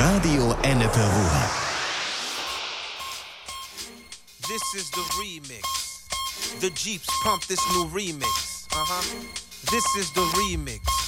Radio Enneperuha. This is the remix. The Jeeps pump this new remix. This is the remix.